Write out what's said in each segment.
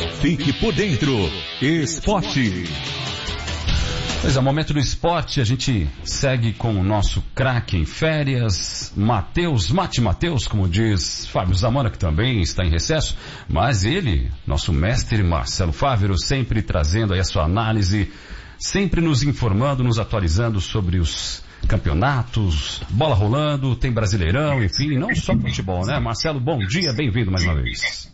Fique por dentro. Esporte. Pois é, momento do esporte, a gente segue com o nosso craque em férias, Matheus, como diz Fábio Zamora, que também está em recesso, mas ele, nosso mestre Marcelo Fávero, sempre trazendo aí a sua análise, sempre nos informando, nos atualizando sobre os campeonatos, bola rolando, tem Brasileirão, enfim, não só futebol, né? Marcelo, bom dia, bem-vindo mais uma vez.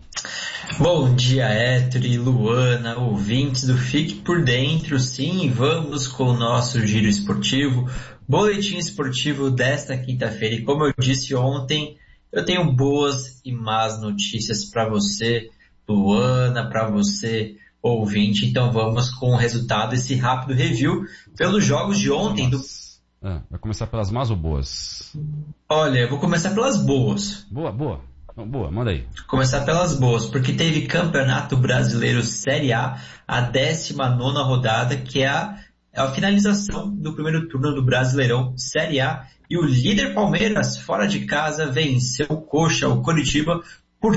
Bom dia, Héctor e Luana, ouvintes do Fique por Dentro. Sim, vamos com o nosso giro esportivo, boletim esportivo desta quinta-feira. E como eu disse ontem, eu tenho boas e más notícias para você, Luana, para você, ouvinte. Então vamos com o resultado, esse rápido review pelos jogos de ontem. Vai começar pelas más ou boas? Olha, eu vou começar pelas boas. Boa, manda aí. Começar pelas boas, porque teve Campeonato Brasileiro Série A 19ª rodada, que é a finalização do primeiro turno do Brasileirão Série A, e o líder Palmeiras, fora de casa, venceu o Coxa, o Coritiba, por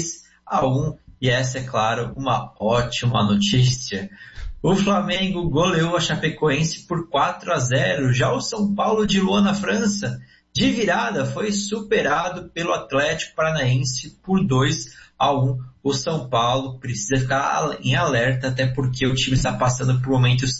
3-1, e essa é, claro, uma ótima notícia. O Flamengo goleou a Chapecoense por 4-0, já o São Paulo de Luan na França, de virada, foi superado pelo Atlético Paranaense por 2-1. O São Paulo precisa ficar em alerta, até porque o time está passando por momentos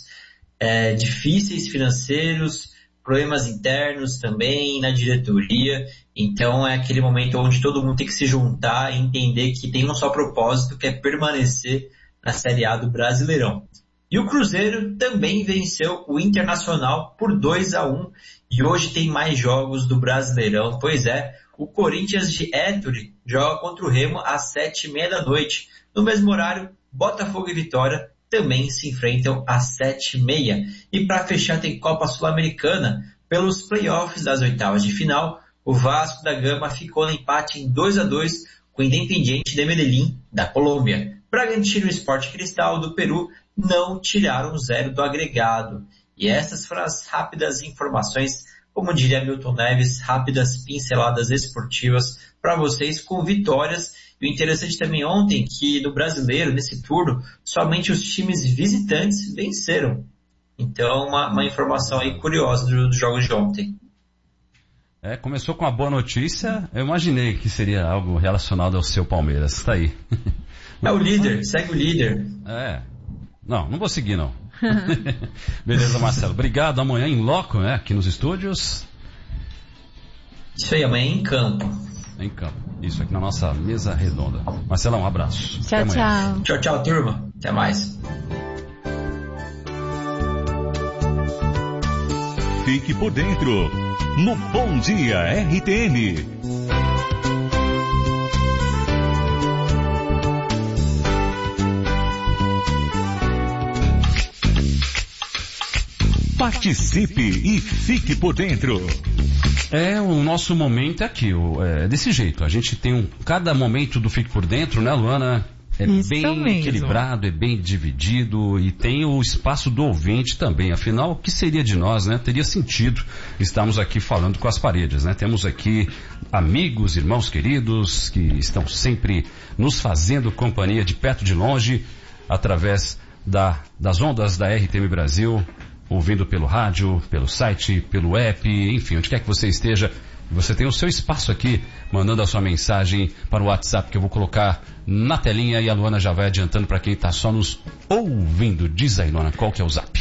difíceis financeiros, problemas internos também na diretoria. Então é aquele momento onde todo mundo tem que se juntar e entender que tem um só propósito, que é permanecer na Série A do Brasileirão. E o Cruzeiro também venceu o Internacional por 2-1. E hoje tem mais jogos do Brasileirão. Pois é, o Corinthians de Héctor joga contra o Remo às 7h30 da noite. No mesmo horário, Botafogo e Vitória também se enfrentam às 7h30. E para fechar tem Copa Sul-Americana. Pelos playoffs das oitavas de final, o Vasco da Gama ficou no empate em 2-2 com o Independiente de Medellín, da Colômbia. Bragantino e Sport Cristal do Peru não tiraram 0 do agregado. E essas foram as rápidas informações, como diria Milton Neves, rápidas pinceladas esportivas para vocês com vitórias. E o interessante também ontem que no Brasileiro, nesse turno, somente os times visitantes venceram. Então uma informação aí curiosa dos jogos de ontem. Começou com uma boa notícia, eu imaginei que seria algo relacionado ao seu Palmeiras, tá aí. É o líder, segue o líder. Não vou seguir não. Beleza, Marcelo. Obrigado. Amanhã em loco, né? Aqui nos estúdios. Isso aí, amanhã em campo. Em campo. Isso aqui na nossa mesa redonda. Marcelão, um abraço. Tchau. Tchau, turma. Até mais. Fique por dentro no Bom Dia RTM. Participe e fique por dentro. O nosso momento é aqui, desse jeito. A gente tem cada momento do Fique por Dentro, né, Luana? Isso bem mesmo. Equilibrado, é bem dividido e tem o espaço do ouvinte também. Afinal, o que seria de nós, né? Teria sentido estarmos aqui falando com as paredes, né? Temos aqui amigos, irmãos queridos que estão sempre nos fazendo companhia de perto, de longe, através das ondas da RTM Brasil, ouvindo pelo rádio, pelo site, pelo app, enfim, onde quer que você esteja, você tem o seu espaço aqui, mandando a sua mensagem para o WhatsApp que eu vou colocar na telinha e a Luana já vai adiantando para quem está só nos ouvindo. Diz aí, Luana, qual que é o zap?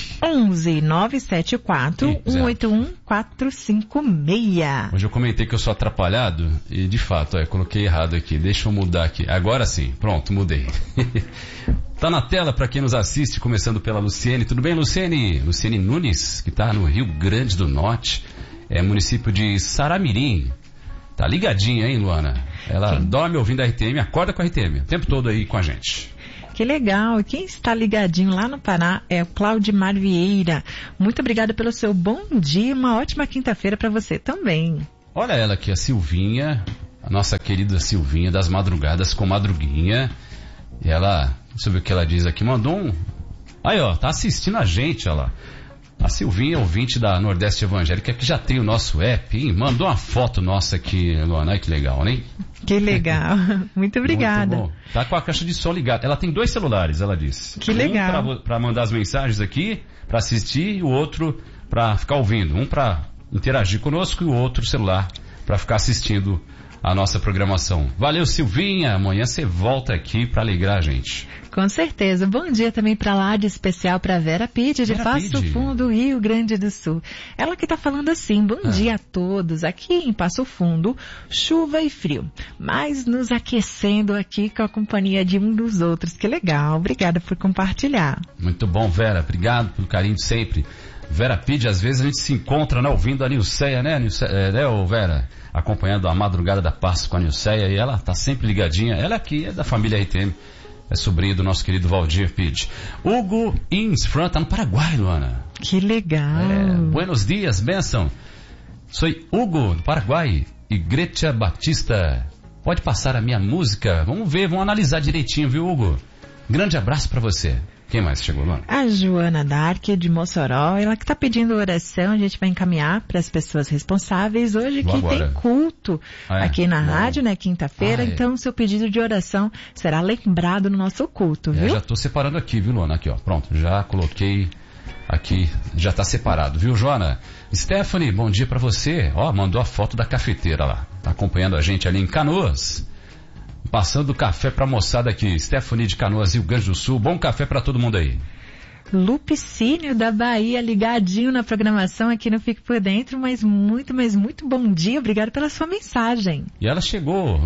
11-974-181-456. Hoje eu comentei que eu sou atrapalhado e de fato, eu coloquei errado aqui, deixa eu mudar aqui. Agora sim, pronto, mudei. Tá na tela para quem nos assiste, começando pela Luciene. Tudo bem, Luciene? Luciene Nunes, que tá no Rio Grande do Norte, município de Saramirim. Tá ligadinha, hein, Luana? Ela dorme ouvindo a RTM, acorda com a RTM, o tempo todo aí com a gente. Que legal. E quem está ligadinho lá no Pará é o Claudimar Vieira. Muito obrigada pelo seu bom dia. Uma ótima quinta-feira para você também. Olha ela aqui, a Silvinha, a nossa querida Silvinha das Madrugadas com Madruguinha. E ela, deixa eu ver o que ela diz aqui, mandou um... Aí, ó, tá assistindo a gente, ó lá. A Silvinha, ouvinte da Nordeste Evangélica, que já tem o nosso app, hein? Mandou uma foto nossa aqui, Luana. Ai, que legal, né? Que legal. Muito obrigada. Muito bom. Tá com a caixa de som ligada. Ela tem 2 celulares, ela disse. Que legal. Um para mandar as mensagens aqui, para assistir, e o outro para ficar ouvindo. Um para interagir conosco e o outro celular para ficar assistindo a nossa programação. Valeu, Silvinha. Amanhã você volta aqui para alegrar a gente. Com certeza. Bom dia também para lá, de especial para Vera Pide, de Passo Fundo, Rio Grande do Sul. Ela que está falando assim: bom dia a todos. Aqui em Passo Fundo, chuva e frio, mas nos aquecendo aqui com a companhia de um dos outros. Que legal. Obrigada por compartilhar. Muito bom, Vera. Obrigado pelo carinho de sempre. Vera Pide, às vezes a gente se encontra, né, ouvindo a Nilceia, né, Vera? Acompanhando a madrugada da Páscoa com a Nilceia, e ela tá sempre ligadinha. Ela aqui é da família RTM, é sobrinha do nosso querido Valdir Pide. Hugo Insfran, tá no Paraguai, Luana. Que legal. Buenos dias, benção. Sou Hugo, do Paraguai, Igreja Batista. Pode passar a minha música? Vamos ver, vamos analisar direitinho, viu, Hugo? Grande abraço pra você. Quem mais chegou, Luana? A Joana Dark, de Mossoró, ela que está pedindo oração, a gente vai encaminhar para as pessoas responsáveis hoje, que tem culto aqui na rádio, né, quinta-feira, então seu pedido de oração será lembrado no nosso culto, viu? Já estou separando aqui, viu, Luana? Aqui, ó, pronto, já coloquei aqui, já está separado, viu, Joana? Stephanie, bom dia para você, ó, mandou a foto da cafeteira lá, tá acompanhando a gente ali em Canoas. Passando café pra moçada aqui. Stephanie de Canoas, Rio Grande do Sul. Bom café pra todo mundo aí. Lupicínio da Bahia, ligadinho na programação aqui no Fique Por Dentro, mas muito bom dia. Obrigado pela sua mensagem. E ela chegou,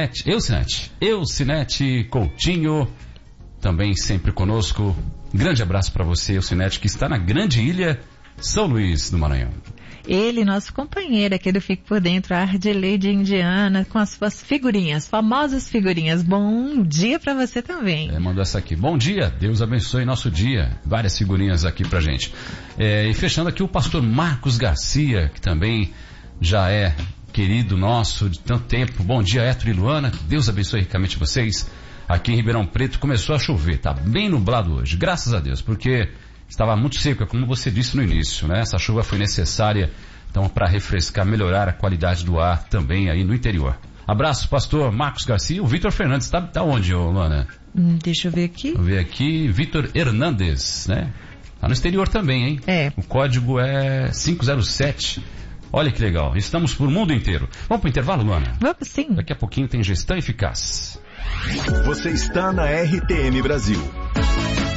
Eucinete Coutinho, também sempre conosco. Grande abraço pra você, Eucinete, que está na grande ilha São Luís do Maranhão. Ele, nosso companheiro aqui do Fique Por Dentro, Ardilei de Indiana, com as suas figurinhas, famosas figurinhas. Bom dia pra você também. Mandou essa aqui. Bom dia, Deus abençoe nosso dia. Várias figurinhas aqui pra gente. E fechando aqui o pastor Marcos Garcia, que também já é querido nosso de tanto tempo. Bom dia, Héctor e Luana. Deus abençoe ricamente vocês. Aqui em Ribeirão Preto começou a chover. Tá bem nublado hoje, graças a Deus, porque estava muito seco, como você disse no início, né? Essa chuva foi necessária, então, para refrescar, melhorar a qualidade do ar também aí no interior. Abraço, pastor Marcos Garcia. O Vitor Fernandes tá onde, Luana? Deixa eu ver aqui. Vou ver aqui, Vitor Hernandes, né? Tá no exterior também, hein? O código é 507. Olha que legal. Estamos por mundo inteiro. Vamos pro intervalo, Luana? Vamos sim. Daqui a pouquinho tem Gestão Eficaz. Você está na RTM Brasil.